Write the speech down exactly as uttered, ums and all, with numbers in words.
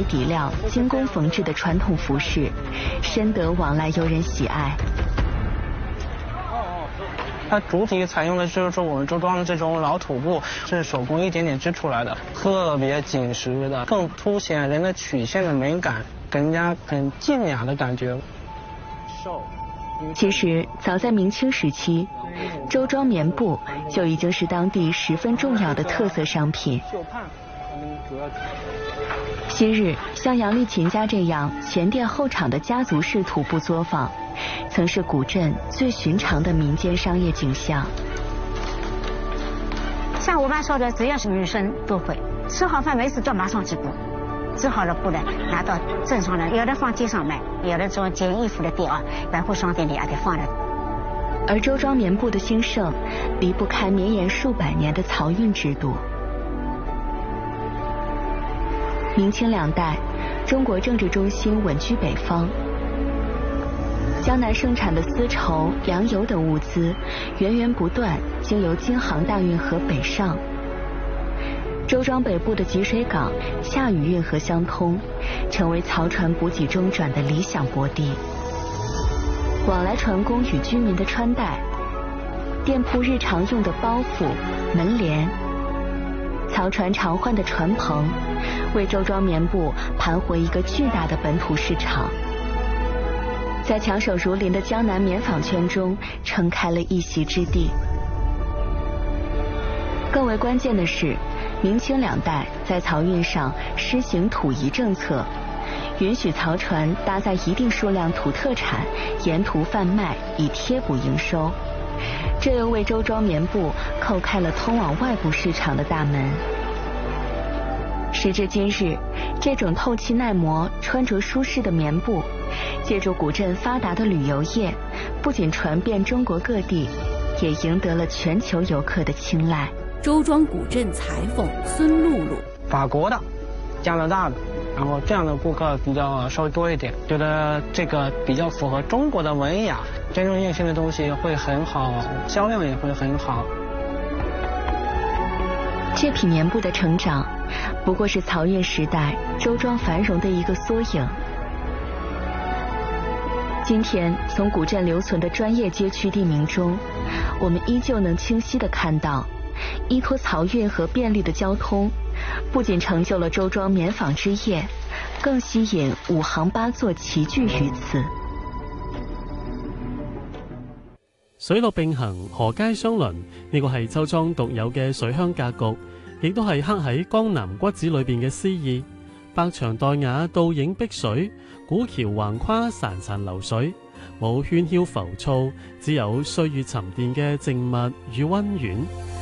底料精工缝制的传统服饰，深得往来游人喜爱。 它主体采用的就是说我们周庄的这种老土布，是手工一点点织出来的，特别紧实的，更凸显人的曲线的美感，给人家很静雅的感觉。 其实早在明清时期，周庄棉布就已经是当地十分重要的特色商品。昔日像杨丽琴家这样前店后厂的家族式土布作坊，曾是古镇最寻常的民间商业景象。 像我妈说的，只要是女生都会吃好饭没事就马上织布，织好了布呢拿到镇上来，有的放街上卖，有的做捡衣服的店啊，百货商店里还得放着。 而周庄棉布的兴盛，离不开绵延数百年的漕运制度。明清两代，中国政治中心稳居北方，江南盛产的丝绸、粮油等物资源源不断经由京杭大运河北上。周庄北部的集水港恰与运河相通，成为漕船补给中转的理想泊地。往来船工与居民的穿戴，店铺日常用的包袱、门帘，漕船常换的船棚，为周庄棉布盘活一个巨大的本土市场，在强手如林的江南棉纺圈中撑开了一席之地。更为关键的是，明清两代在漕运上施行土夷政策，允许漕船搭载一定数量土特产沿途贩卖，以贴补营收。这又为周庄棉布叩开了通往外部市场的大门。时至今日，这种透气耐磨、穿着舒适的棉布，借助古镇发达的旅游业，不仅传遍中国各地，也赢得了全球游客的青睐。 周庄古镇裁缝孙露露， 法国的、加拿大的，然后这样的顾客比较稍微多一点，觉得这个比较符合中国的文雅，真正硬性的东西会很好，销量也会很好。 这匹棉布的成长，不过是漕运时代周庄繁荣的一个缩影。今天，从古镇留存的专业街区地名中，我们依旧能清晰地看到，依托漕运和便利的交通，不仅成就了周庄棉纺织业，更吸引五行八作齐聚于此。 水陸並行，河街相鄰，呢個係周莊獨有嘅水鄉格局，亦都係刻喺江南骨子裏邊嘅詩意。百牆黛瓦，倒影碧水，古橋橫跨潺潺流水，冇喧囂浮躁，只有歲月沉澱嘅靜謐與溫婉。